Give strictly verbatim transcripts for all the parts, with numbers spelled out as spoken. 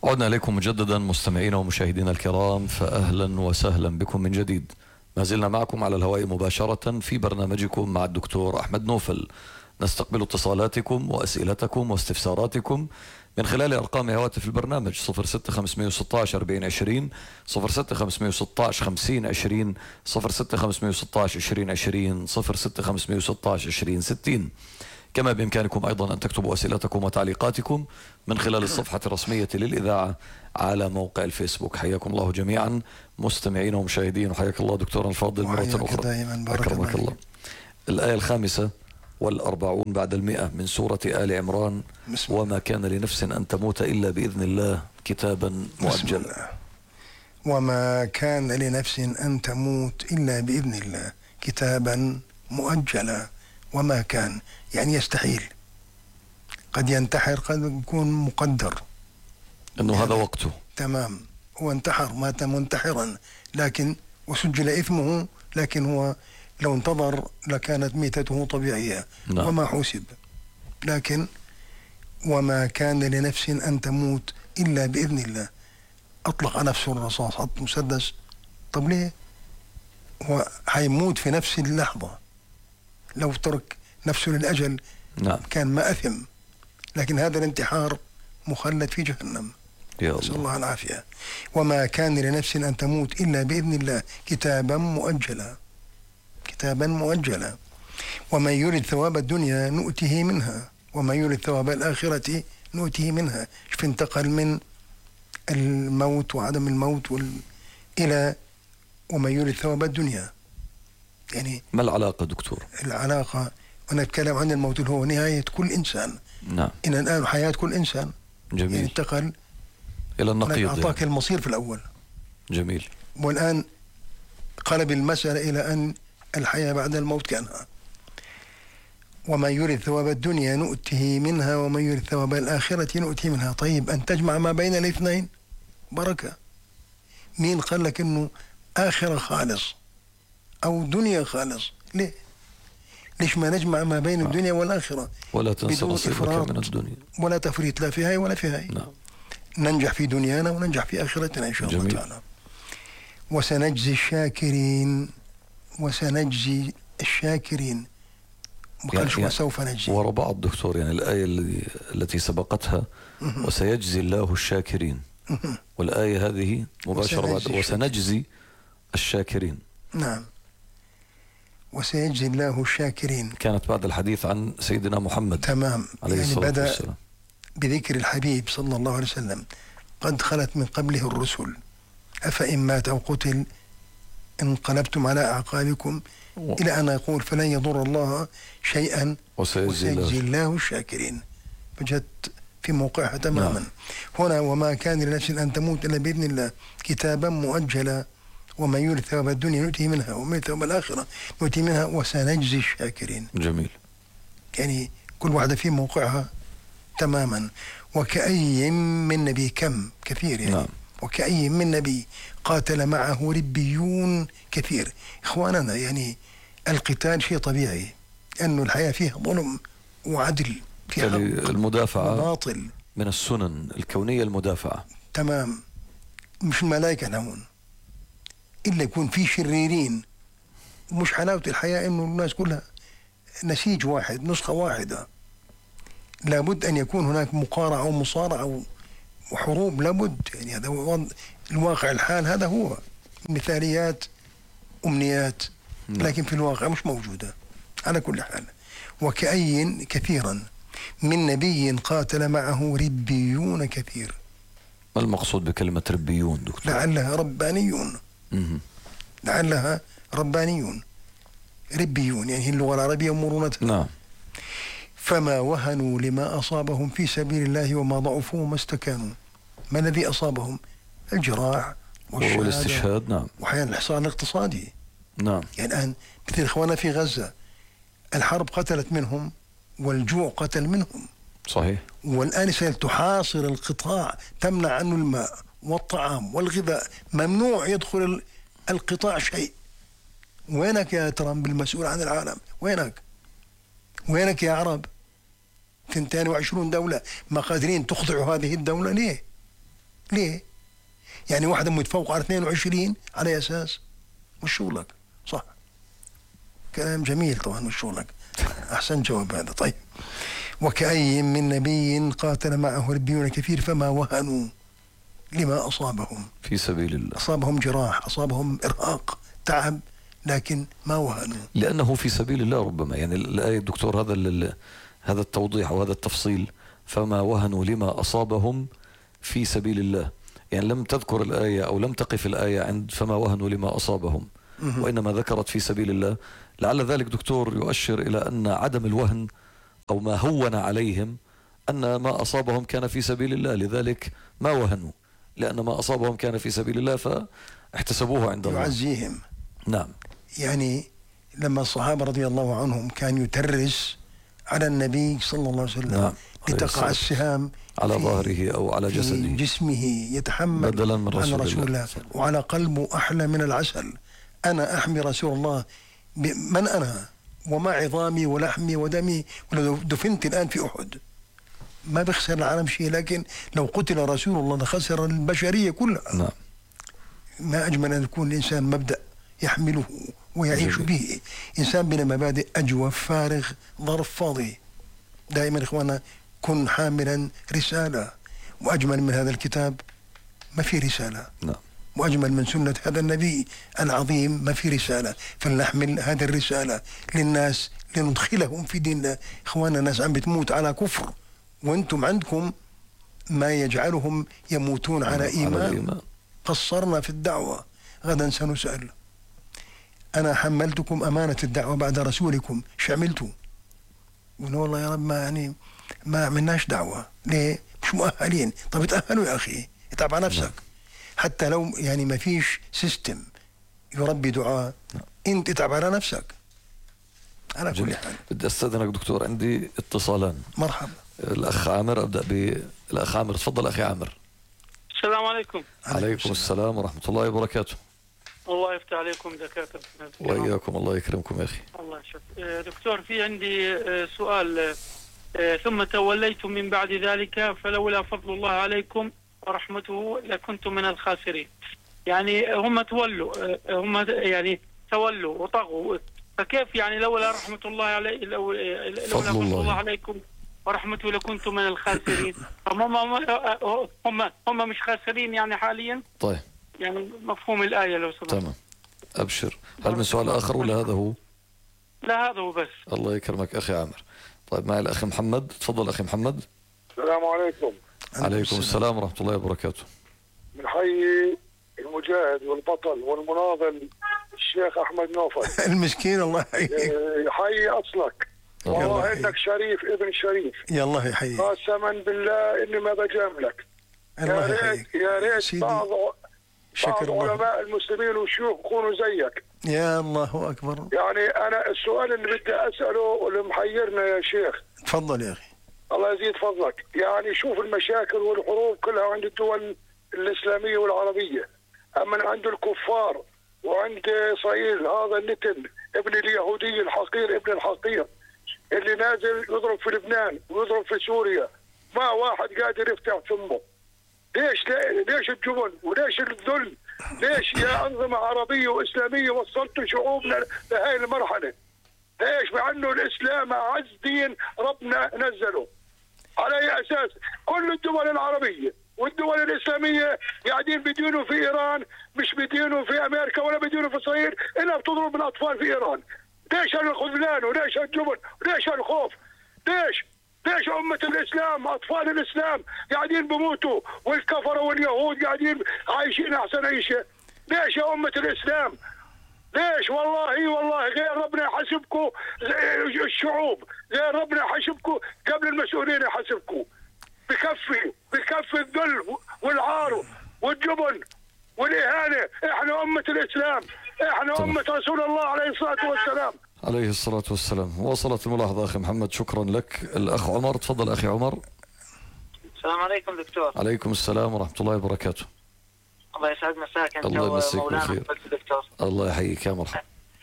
عدنا إليكم مجددا مستمعينا ومشاهدينا الكرام، فأهلا وسهلا بكم من جديد. ما زلنا معكم على الهواء مباشرة في برنامجكم مع الدكتور أحمد نوفل. نستقبل اتصالاتكم وأسئلتكم واستفساراتكم من خلال أرقام هواتف البرنامج صفر ستة خمسمائة وستة عشر أربعين عشرين، صفر ستة خمسمائة وستة عشر خمسين عشرين، صفر ستة خمسمائة وستة عشر عشرين عشرين، صفر ستة خمسمائة وستة عشر عشرين ستين. كما بإمكانكم أيضا أن تكتبوا أسئلتكم وتعليقاتكم من خلال الصفحة الرسمية للإذاعة على موقع الفيسبوك. حياكم الله جميعا مستمعين ومشاهدين، وحياك الله دكتورنا الفاضل مرة أخرى. دائما بارك أكرمك الله. الآية الخامسة والأربعون بعد المئة من سورة آل عمران: وما كان لنفس أن تموت إلا بإذن الله كتابا مؤجلا. وما كان لنفس أن تموت إلا بإذن الله كتابا مؤجلا. وما كان يعني يستحيل، قد ينتحر، قد يكون مقدر أنه يعني هذا وقته. تمام، هو انتحر، مات منتحرا، لكن وسجل إثمه، لكن هو لو انتظر لكانت ميتته طبيعية. نعم. وما حسب. لكن وما كان لنفس أن تموت إلا بإذن الله. أطلق نفسه الرصاص، حط مسدس، طب ليه؟ هو هيموت في نفس اللحظة. لو ترك نفسه للأجل نعم. كان ما أثم، لكن هذا الانتحار مخلد في جهنم، نسأل الله العافية. وما كان لنفس أن تموت إلا بإذن الله كتابا مؤجلا. كتابا مؤجلا. ومن يرد ثواب الدنيا نؤته منها ومن يرد ثواب الآخرة نؤته منها. شوف، انتقل من الموت وعدم الموت وال... إلى ومن يرد ثواب الدنيا. يعني ما العلاقة دكتور؟ العلاقة، أنا أتكلم عن الموت اللي هو نهاية كل إنسان. نعم. إن الآن حياة كل إنسان. جميل. يعني انتقل إلى النقيض. أعطاك يعني المصير في الأول. جميل. والآن قلب المسألة إلى أن الحياة بعد الموت كانها. ومن يرد ثواب الدنيا نؤته منها ومن يرد ثواب الآخرة نؤته منها. طيب، أن تجمع ما بين الاثنين بركة. مين قال لك إنه آخرة خالص أو دنيا خالص؟ ليه؟ ليش ما نجمع ما بين الدنيا والآخرة ولا تنسى نصيبك من الدنيا، ولا تفريط، لا في هاي ولا في هاي. نعم. ننجح في دنيانا وننجح في آخرتنا إن شاء الله تعالى. وسنجزي الشاكرين. وسنجزي الشاكرين. يعني وسوف نجزي. ورا بعض دكتور، يعني الآية اللي التي سبقتها وسيجزي الله الشاكرين، والآية هذه مباشرة بعد وسنجزي الشاكرين. نعم. وسيجزي الله الشاكرين كانت بعد الحديث عن سيدنا محمد. تمام. عليه يعني الصلاة بدأ والسلام بذكر الحبيب صلى الله عليه وسلم: قد خلت من قبله الرسل أفإن مات أو قتل انقلبتم على أعقابكم و... إلى أن يقول فلن يضر الله شيئا وسيجزي الله الشاكرين. فجت في موقعها تماما. نعم. هنا وما كان لنفس أن تموت إلا بإذن الله كتابا مؤجلا ومن يرد ثواب الدنيا نؤتيه منها ومن يرد ثواب الآخرة نؤتيه منها وسنجزي الشاكرين. جميل. يعني كل واحدة في موقعها تماما. وكأي من نبي، كم كثير يعني. نعم. وكأي من نبي قاتل معه ربيون كثير. إخواننا، يعني القتال شيء طبيعي، أنه الحياة فيها ظلم وعدل، فيها المدافعة باطل من السنن الكونية المدافعة. تمام. مش الملائكة نهون، إلا يكون في شريرين. مش حلاوة الحياة إنه الناس كلها نسيج واحد، نسخة واحدة. لابد أن يكون هناك مقارعة ومصارعة وحروب، لابد. يعني هذا الواقع الحال، هذا هو مثاليات، أمنيات، لكن في الواقع مش موجودة على كل حال. وكأي كثيرا من نبي قاتل معه ربيون كثير. ما المقصود بكلمة ربيون دكتور؟ لعلها ربانيون. مم. لعلها ربانيون. ربيون يعني اللغة العربية ومرونتها. نعم. فما وهنوا لما أصابهم في سبيل الله وما ضعفوا وما استكانوا. ما الذي أصابهم؟ الجراح والاستشهاد. نعم. وأحيانا الحصار الاقتصادي. نعم. يعني الآن مثل إخواننا في غزة، الحرب قتلت منهم والجوع قتل منهم. صحيح. والآن ستحاصر القطاع، تمنع عنه الماء والطعام والغذاء، ممنوع يدخل القطاع شيء. وينك يا ترامب المسؤول عن العالم؟ وينك؟ وينك يا عرب؟ اثنتين وعشرين دولة ما قادرين تخضعوا هذه الدولة. ليه؟ ليه؟ يعني واحدة متفوق على اثنين وعشرين على أساس مش شغلك. صح، كلام جميل طبعا، مش شغلك. أحسن جواب هذا. طيب، وكأي من نبي قاتل معه ربيون كثير فما وهنوا لما أصابهم في سبيل الله. أصابهم جراح، أصابهم إرهاق، تعب، لكن ما وهنوا لأنه في سبيل الله. ربما يعني الآية دكتور هذا هذا التوضيح وهذا التفصيل، فما وهنوا لما أصابهم في سبيل الله، يعني لم تذكر الآية أو لم تقف الآية عند فما وهنوا لما أصابهم، وإنما ذكرت في سبيل الله. لعل ذلك دكتور يؤشر إلى أن عدم الوهن أو ما هون عليهم أن ما أصابهم كان في سبيل الله، لذلك ما وهنوا، لأن ما أصابهم كان في سبيل الله فاحتسبوه عند الله، يعزيهم. نعم. يعني لما الصحابة رضي الله عنهم كان يترس على النبي صلى الله عليه وسلم، نعم. لتقع السهام على ظهره أو على جسده، في جسمه، يتحمل بدلا من رسول, رسول الله, الله وعلى قلبه أحلى من العسل. أنا أحمي رسول الله، من أنا وما عظامي ولحمي ودمي، ولو دفنت الآن في أحد ما بخسر العالم شيء، لكن لو قتل رسول الله لخسر البشرية كلها. نعم. ما أجمل أن يكون الإنسان مبدأ يحمله ويعيش به، إنسان بلا مبادئ، أجوف، فارغ، ظرف فاضي. دائما إخوانا كن حاملا رسالة، وأجمل من هذا الكتاب ما في رسالة. نعم. وأجمل من سنة هذا النبي العظيم ما في رسالة. فلنحمل هذه الرسالة للناس لندخلهم في دين الله. إخوانا الناس عم بتموت على كفر، وأنتم عندكم ما يجعلهم يموتون على إيمان. على إيمان. قصرنا في الدعوة، غدا سنسأل. أنا حملتكم أمانة الدعوة بعد رسولكم، شو عملتوا؟ ونقول والله يا رب ما يعني ما عملناش دعوة. ليه؟ مش مؤهلين. طب اتأهلوا يا أخي، اتعب على نفسك. حتى لو يعني ما فيش سيستم يربي دعاء، انت اتعب على نفسك. على كل حال بدي استاذنك دكتور، عندي اتصالان. مرحبا. الاخ عامر، ابدا بالاخ عامر. تفضل اخي عامر. السلام عليكم. عليكم السلام ورحمه الله وبركاته. الله يفتح عليكم دكاتره. واياكم، الله يكرمكم يا اخي. الله يشفيك. دكتور، في عندي سؤال. ثم توليتم من بعد ذلك فلولا فضل الله عليكم ورحمته لكنتم من الخاسرين. يعني هم تولوا، هم يعني تولوا وطغوا، فكيف يعني لولا رحمة الله علي لولا فضل الله, الله عليكم ورحمته لكنتم من الخاسرين؟ هم هم هم مش خاسرين يعني حاليا؟ طيب، يعني مفهوم الآية لو سمحت. تمام، أبشر. هل من سؤال آخر ولا هذا هو؟ لا هذا هو بس. الله يكرمك أخي عامر. طيب، معي الأخ محمد. تفضل أخي محمد. السلام عليكم. عليكم السلام ورحمة الله وبركاته. بنحيي المجاهد والبطل والمناضل الشيخ أحمد نوفل. المسكين الله يحييك. يحيي أصلك، والله إنك شريف ابن شريف. يا الله يحييك. قسما بالله إني ما بجاملك. الله يا ريت يا ريت بعض بعض علماء المسلمين والشيوخ يكونوا زيك. يا الله أكبر. يعني أنا السؤال اللي بدي أسأله واللي محيرنا يا شيخ. تفضل يا أخي. الله يزيد فضلك. يعني شوف المشاكل والحروب كلها عند الدول الإسلامية والعربية، أما عند الكفار وعند إسرائيل هذا النتن ابن اليهودي الحقير ابن الحقير اللي نازل يضرب في لبنان ويضرب في سوريا، ما واحد قادر يفتح فمه. ليش ليش الجبن وليش الذل؟ ليش يا أنظمة عربية وإسلامية وصلتوا شعوبنا لهذه المرحلة؟ ليش مع أنه الإسلام أعز دين ربنا نزله؟ على أي أساس؟ كل الدول العربية والدول الإسلامية قاعدين بدينوا في إيران، مش بدينوا في أمريكا ولا بدينوا في إسرائيل، إلا بتضرب الأطفال في إيران. ليش هالخذلان وليش هالجبن وليش هالخوف؟ ليش؟ ليش أمة الإسلام أطفال الإسلام قاعدين بموتوا والكفرة واليهود قاعدين عايشين أحسن عيشة؟ ليش يا أمة الإسلام؟ ليش؟ والله والله غير ربنا يحاسبكم الشعوب، غير ربنا يحاسبكم قبل المسؤولين يحاسبكم. بكفي بكفي الذل والعار والجبن والإهانة. إحنا أمة الإسلام، إحنا طبعا. أمة رسول الله عليه الصلاة والسلام. عليه الصلاة والسلام. وصلت الملاحظة أخي محمد، شكرا لك. الأخ عمر. تفضل أخي عمر. السلام عليكم دكتور. عليكم السلام ورحمة الله وبركاته. الله يسعد مساك أنت الله يمسيك بالخير. دكتور. الله يحييك يا مرحبا.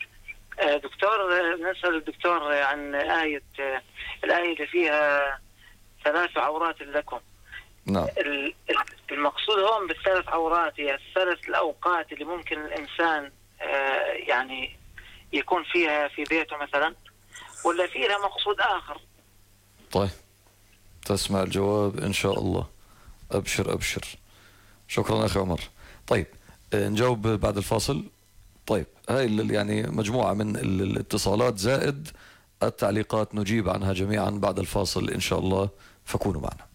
دكتور، نسأل الدكتور عن آية الآية اللي فيها ثلاث عورات لكم. نعم. المقصود هون بالثلاث عورات هي الثلاث الأوقات اللي ممكن الإنسان آه يعني يكون فيها في بيته مثلا، ولا في لها مقصود آخر؟ طيب تسمع الجواب إن شاء الله. أبشر أبشر. شكرا أخي عمر. طيب نجاوب بعد الفاصل. طيب هاي يعني مجموعة من الاتصالات زائد التعليقات نجيب عنها جميعا بعد الفاصل إن شاء الله، فكونوا معنا.